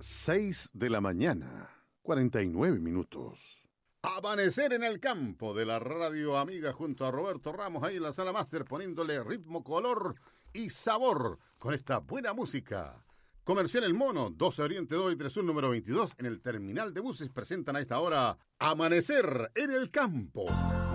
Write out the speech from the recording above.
6 de la mañana, 49 minutos. Amanecer en el campo de la radio amiga junto a Roberto Ramos ahí en la sala máster poniéndole ritmo, color y sabor con esta buena música. Comercial El Mono, 12 Oriente 2 y 31 número 22 en el terminal de buses presentan a esta hora Amanecer en el campo.